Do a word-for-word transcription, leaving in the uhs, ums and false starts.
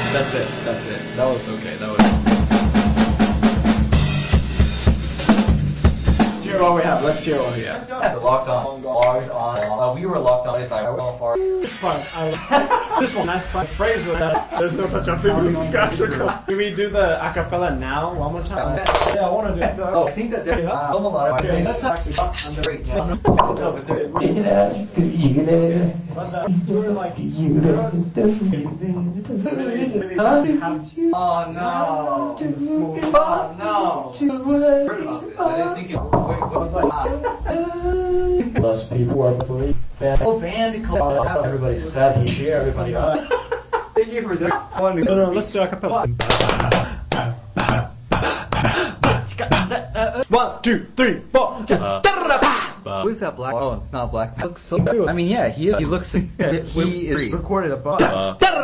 That's it. That's it. That was okay. That was. Let's hear what we have. Let's hear what we have. The locked on bars on. Uh, we were locked on. It's like This one. I this one. Nice phrase with that. There's no such a thing as theatrical. Can we do the acapella now one more time? Yeah, I want to do it. Oh, I think that there's uh, a lot of. Okay, let's actually talk under great. No, is it? We're like you. Oh no! Oh no! Heard about this. I didn't think it. Wait, what was like? Less people are believe. Oh, Bandicoot. Everybody's sad. You cheer everybody up. Thank you for that. Funny. No, no, let's do acapella. One, two, three, four. Who's that black? Oh, it's not black. Looks so. I mean, yeah, he he looks. He is recorded above.